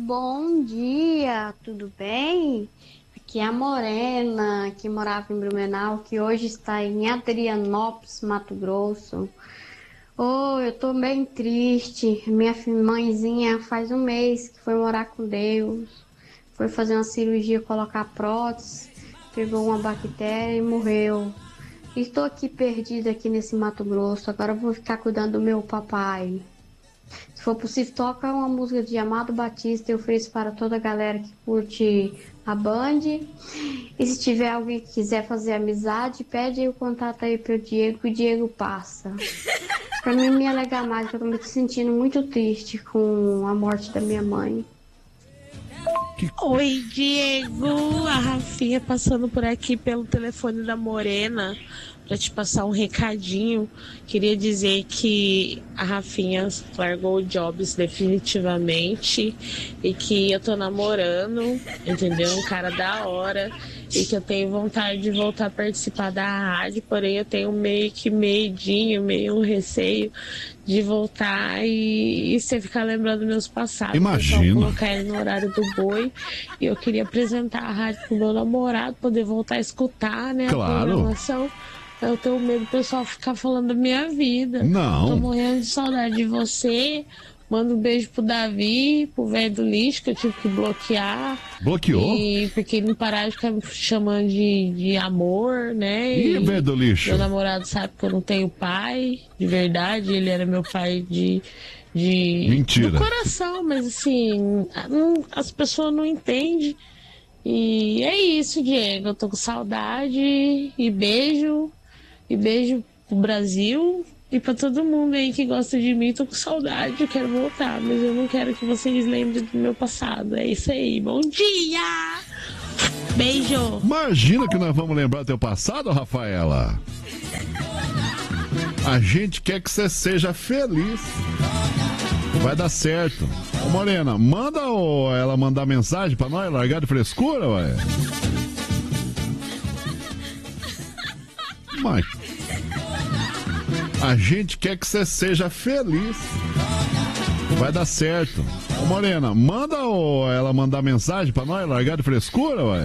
bom dia, tudo bem? Aqui é a Morena, que morava em Blumenau, que hoje está em Adrianópolis, Mato Grosso. Oh, eu tô bem triste. Minha mãezinha faz um mês que foi morar com Deus. Foi fazer uma cirurgia, colocar prótese, pegou uma bactéria e morreu. Estou aqui perdida aqui nesse Mato Grosso. Agora eu vou ficar cuidando do meu papai. Se for possível, toca uma música de Amado Batista. Eu ofereço para toda a galera que curte a Band. E se tiver alguém que quiser fazer amizade, pede aí o contato aí pro Diego, que o Diego passa. Pra mim me alegar mais, que eu tô me sentindo muito triste com a morte da minha mãe. Oi, Diego, a Rafinha passando por aqui pelo telefone da Morena para te passar um recadinho. Queria dizer que a Rafinha largou o Jobs definitivamente e que eu tô namorando, entendeu? Um cara da hora e que eu tenho vontade de voltar a participar da rádio, porém eu tenho meio que medinho, meio um receio de voltar e você ficar lembrando meus passados. Imagina. Então, colocar ele no horário do boi. E eu queria apresentar a rádio pro meu namorado, poder voltar a escutar, né? Claro. A programação. Eu tenho medo do pessoal ficar falando da minha vida. Não. Tô morrendo de saudade de você. Manda um beijo pro Davi, pro velho do lixo, que eu tive que bloquear. Bloqueou? E porque ele não parar de ficar me chamando de amor, né? Ih, velho do lixo. Meu namorado sabe que eu não tenho pai, de verdade. Ele era meu pai de Mentira. do coração, mas assim, as pessoas não entendem. E é isso, Diego. Eu tô com saudade. E beijo pro Brasil. E pra todo mundo aí que gosta de mim, tô com saudade, eu quero voltar, mas eu não quero que vocês lembrem do meu passado. É isso aí, bom dia! Beijo! Imagina que nós vamos lembrar do teu passado, Rafaela. A gente quer que você seja feliz. Vai dar certo. Ô Morena, manda ela mandar mensagem pra nós, largar de frescura, ué. Mas a gente quer que você seja feliz. Vai dar certo. Ô Morena, manda ela mandar mensagem pra nós, largar de frescura, ué.